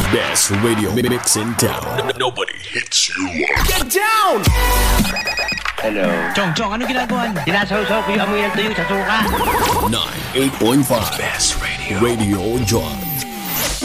Best radio mix in town. Nobody hits you. Get down! Hello. Chong, ano ginagawa niyo? Sinasawsaw ko yung amoy ng tuyo sa suka. 98.5 Best Radio. Radio Jones.